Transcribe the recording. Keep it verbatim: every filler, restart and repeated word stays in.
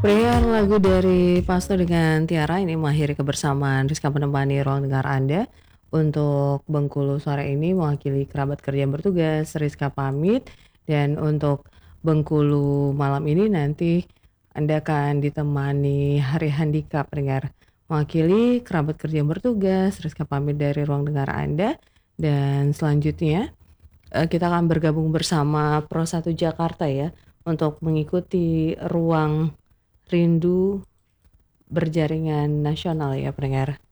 Pilihan lagu dari Pasto dengan Tiara ini mengakhiri kebersamaan Rizka menemani ruang dengar Anda. Untuk Bengkulu sore ini mewakili kerabat kerja yang bertugas, Rizka pamit. Dan untuk Bengkulu malam ini nanti Anda akan ditemani Hari Handicap pendengar. Mewakili kerabat kerja yang bertugas, Rizka pamit dari ruang dengar Anda. Dan selanjutnya eh, kita akan bergabung bersama Pro satu Jakarta ya untuk mengikuti ruang rindu berjaringan nasional ya pendengar.